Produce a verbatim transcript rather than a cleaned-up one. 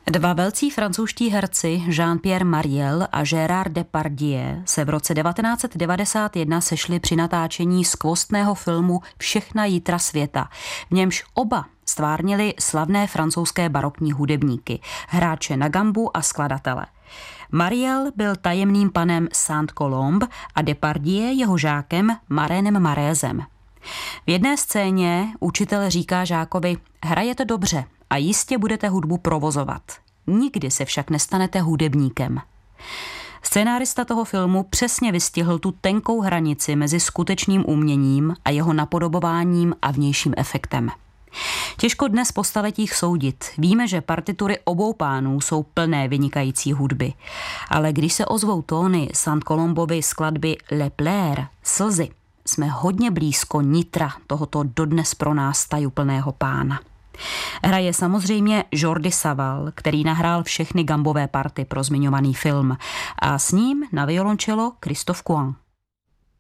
Dva velcí francouzští herci Jean-Pierre Mariel a Gérard Depardieu se v roce devatenáct set devadesát jedna sešli při natáčení skvostného filmu Všechna jítra světa, v němž oba stvárnili slavné francouzské barokní hudebníky, hráče na gambu a skladatele. Mariel byl tajemným panem Saint-Colombe a Depardieu jeho žákem Marénem Marézem. V jedné scéně učitel říká žákovi: hrajete dobře a jistě budete hudbu provozovat. Nikdy se však nestanete hudebníkem. Scénárista toho filmu přesně vystihl tu tenkou hranici mezi skutečným uměním a jeho napodobováním a vnějším efektem. Těžko dnes po staletích soudit. Víme, že partitury obou pánů jsou plné vynikající hudby. Ale když se ozvou tóny Saint-Colombovy skladby Le Pleur, Slzy, jsme hodně blízko nitra tohoto dodnes pro nás tajuplného pána. Hraje samozřejmě Jordi Savall, který nahrál všechny gambové party pro zmiňovaný film, a s ním na violoncello Christophe Couan.